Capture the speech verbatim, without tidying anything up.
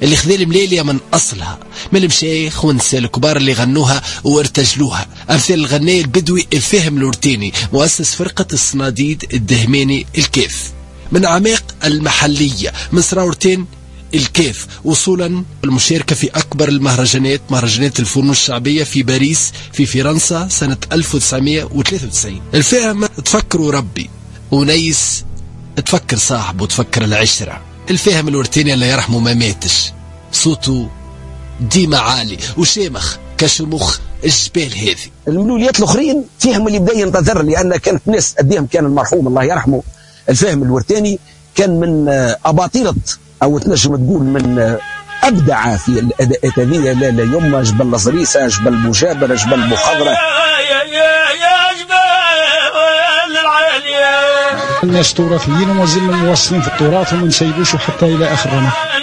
اللي خذا المليلية من أصلها، من المشايخ والنساء الكبار اللي غنوها وارتجلوها. أمثال الغناء البدوي الفهم الورتيني مؤسس فرقة الصناديد الدهماني الكيف، من عماق المحلية من سراورتين الكيف، وصولا المشاركة في أكبر المهرجانات، مهرجانات الفنون الشعبية في باريس في فرنسا سنة ألف وتسعمائة وثلاثة وتسعين. الفهم تفكروا ربي، ونيس تفكر صاحب وتفكر العشرة. الفهم الورتيني اللي يرحمه ما ماتش، صوته ديما عالي وشامخ كشموخ الجبال هذه. الملوليات الاخرين فيهم اللي بدا ينتظر، لان كانت ناس قديهم كان المرحوم الله يرحمه الفهم الورتاني كان من اباطيله، او تنجم تقول من ابدع في الاداءات هذه. لا لا يما جبل الزريسه، جبل مجابره، جبل مخضره. الناس تراثيين وما زلنا مواصلين في التراث وما نسيبوش حتى الى اخر رمق.